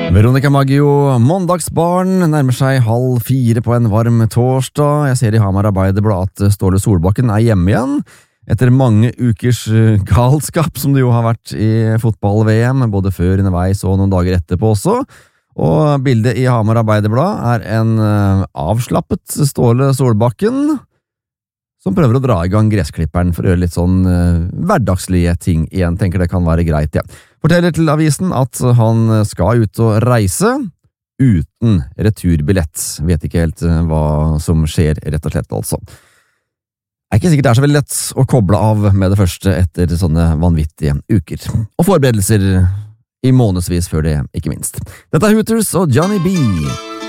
Veronica Maggio, måndagsbarn, nærmer seg 3:30 på en varm torsdag. Jeg ser i Hamar Arbeiderblad at Ståle Solbakken er hjemme igjen, etter mange ukers galskap som det jo har vært i fotball-VM, både før, underveis og noen dager etterpå også. Og bildet i Hamar Arbeiderblad er en avslappet Ståle Solbakken, som prøver å dra i gang gressklipperen for å gjøre litt sånn hverdagslige ting igjen. Tenker det kan være greit, ja. Forteller til avisen at han skal ut og reise uten returbillett. Vet ikke helt hva som skjer, rett og slett, altså. Det er ikke sikkert det er så veldig lett å koble av med det første etter sånne vanvittige uker. Og forberedelser i månedsvis før det, ikke minst. Dette er Hooters og Johnny B.